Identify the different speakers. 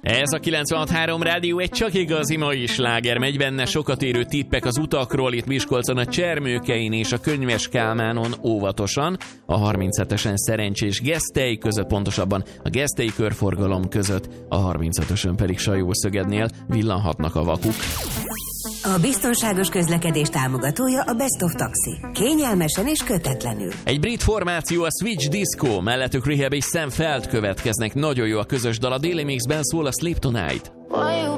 Speaker 1: Ez a 96.3 Rádió egy csak igazi mai sláger, megy benne sokat érő tippek az utakról, itt Miskolcon a Csermőkein és a Könyves Kálmánon óvatosan, a 37-esen szerencsés Gesztely között, pontosabban a Geszthelyi körforgalom között, a 35-ösön pedig Sajószögednél villanhatnak a vakuk.
Speaker 2: A biztonságos közlekedés támogatója a Best of Taxi. Kényelmesen és kötetlenül.
Speaker 1: Egy brit formáció, a Switch Disco, mellettük Rehab és Sam Feld következnek. Nagyon jó a közös dal, a Daily Mixben szól a Sleep Tonight.
Speaker 3: Why you